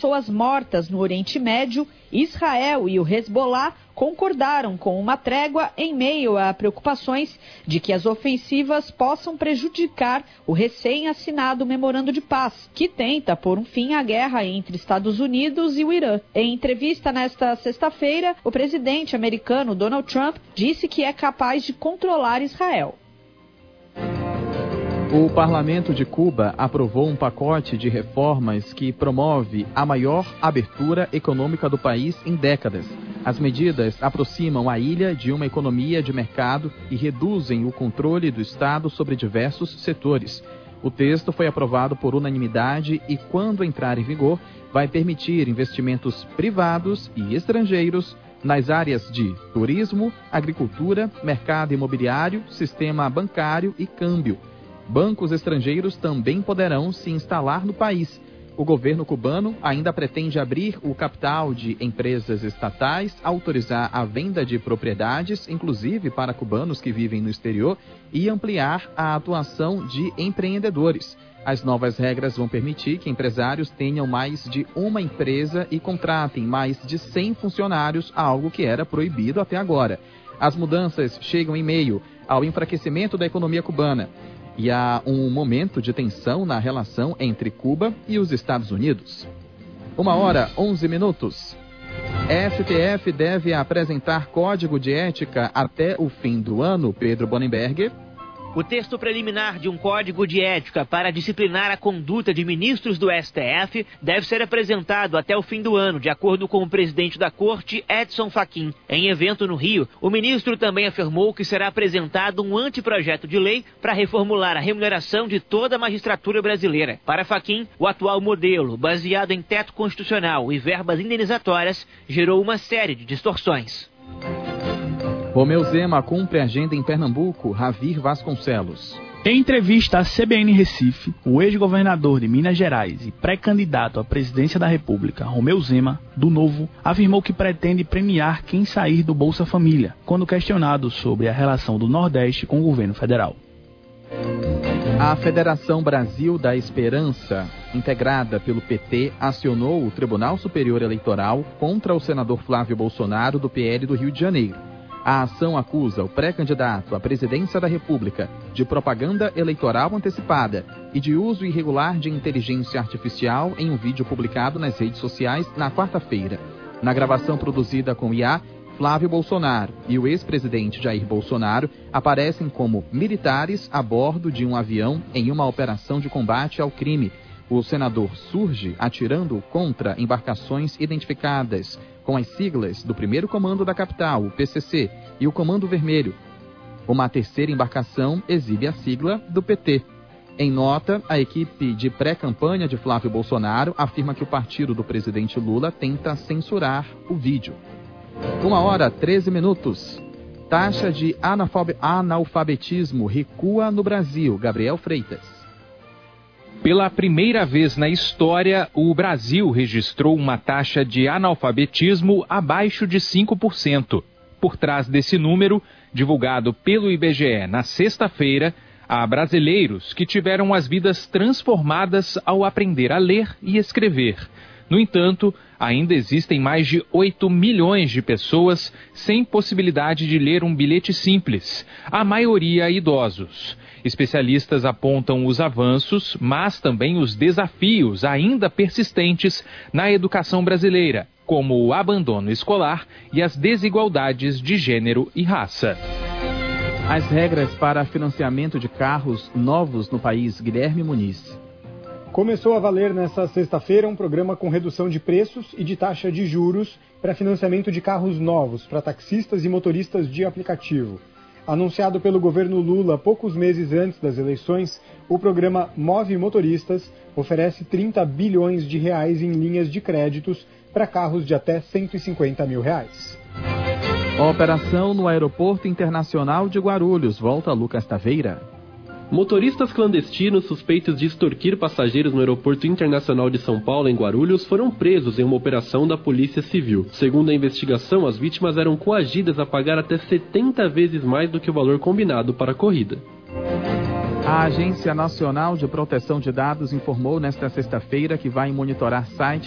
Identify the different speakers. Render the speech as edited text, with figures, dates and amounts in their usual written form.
Speaker 1: pessoas mortas no Oriente Médio, Israel e o Hezbollah concordaram com uma trégua em meio a preocupações de que as ofensivas possam prejudicar o recém-assinado memorando de paz, que tenta pôr um fim à guerra entre Estados Unidos e o Irã. Em entrevista nesta sexta-feira, o presidente americano Donald Trump disse que é capaz de controlar Israel.
Speaker 2: O Parlamento de Cuba aprovou um pacote de reformas que promove a maior abertura econômica do país em décadas. As medidas aproximam a ilha de uma economia de mercado e reduzem o controle do Estado sobre diversos setores. O texto foi aprovado por unanimidade e, quando entrar em vigor, vai permitir investimentos privados e estrangeiros nas áreas de turismo, agricultura, mercado imobiliário, sistema bancário e câmbio. Bancos estrangeiros também poderão se instalar no país. O governo cubano ainda pretende abrir o capital de empresas estatais, autorizar a venda de propriedades, inclusive para cubanos que vivem no exterior, e ampliar a atuação de empreendedores. As novas regras vão permitir que empresários tenham mais de uma empresa e contratem mais de 100 funcionários, algo que era proibido até agora. As mudanças chegam em meio ao enfraquecimento da economia cubana e há um momento de tensão na relação entre Cuba e os Estados Unidos. 1h11. STF deve apresentar código de ética até o fim do ano, Pedro Bonenberger.
Speaker 3: O texto preliminar de um código de ética para disciplinar a conduta de ministros do STF deve ser apresentado até o fim do ano, de acordo com o presidente da Corte, Edson Fachin. Em evento no Rio, o ministro também afirmou que será apresentado um anteprojeto de lei para reformular a remuneração de toda a magistratura brasileira. Para Fachin, o atual modelo, baseado em teto constitucional e verbas indenizatórias, gerou uma série de distorções.
Speaker 2: Romeu Zema cumpre agenda em Pernambuco, Ravir Vasconcelos.
Speaker 4: Em entrevista à CBN Recife, o ex-governador de Minas Gerais e pré-candidato à presidência da República, Romeu Zema, do Novo, afirmou que pretende premiar quem sair do Bolsa Família, quando questionado sobre a relação do Nordeste com o governo federal.
Speaker 2: A Federação Brasil da Esperança, integrada pelo PT, acionou o Tribunal Superior Eleitoral contra o senador Flávio Bolsonaro, do PL do Rio de Janeiro. A ação acusa o pré-candidato à presidência da República de propaganda eleitoral antecipada e de uso irregular de inteligência artificial em um vídeo publicado nas redes sociais na quarta-feira. Na gravação produzida com IA, Flávio Bolsonaro e o ex-presidente Jair Bolsonaro aparecem como militares a bordo de um avião em uma operação de combate ao crime. O senador surge atirando contra embarcações identificadas com as siglas do primeiro comando da capital, o PCC, e o Comando Vermelho. Uma terceira embarcação exibe a sigla do PT. Em nota, a equipe de pré-campanha de Flávio Bolsonaro afirma que o partido do presidente Lula tenta censurar o vídeo. 1h13. Taxa de analfabetismo recua no Brasil. Gabriel Freitas.
Speaker 5: Pela primeira vez na história, o Brasil registrou uma taxa de analfabetismo abaixo de 5%. Por trás desse número, divulgado pelo IBGE na sexta-feira, há brasileiros que tiveram as vidas transformadas ao aprender a ler e escrever. No entanto, ainda existem mais de 8 milhões de pessoas sem possibilidade de ler um bilhete simples, a maioria idosos. Especialistas apontam os avanços, mas também os desafios ainda persistentes na educação brasileira, como o abandono escolar e as desigualdades de gênero e raça.
Speaker 2: As regras para financiamento de carros novos no país, Guilherme Muniz.
Speaker 6: Começou a valer nesta sexta-feira um programa com redução de preços e de taxa de juros para financiamento de carros novos para taxistas e motoristas de aplicativo. Anunciado pelo governo Lula poucos meses antes das eleições, o programa Move Motoristas oferece 30 bilhões de reais em linhas de créditos para carros de até 150 mil reais.
Speaker 2: A operação no Aeroporto Internacional de Guarulhos. Volta Lucas Taveira.
Speaker 7: Motoristas clandestinos suspeitos de extorquir passageiros no Aeroporto Internacional de São Paulo, em Guarulhos, foram presos em uma operação da Polícia Civil. Segundo a investigação, as vítimas eram coagidas a pagar até 70 vezes mais do que o valor combinado para a corrida.
Speaker 2: A Agência Nacional de Proteção de Dados informou nesta sexta-feira que vai monitorar sites